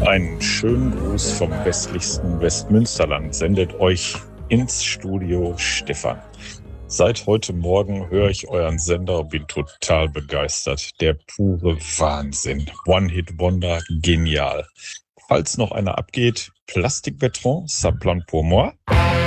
Einen schönen Gruß vom westlichsten Westmünsterland sendet euch ins Studio Stefan. Seit heute Morgen höre ich euren Sender, bin total begeistert. Der pure Wahnsinn. One-Hit-Wonder, genial. Falls noch einer abgeht, Plastikbeton, ça plane pour moi.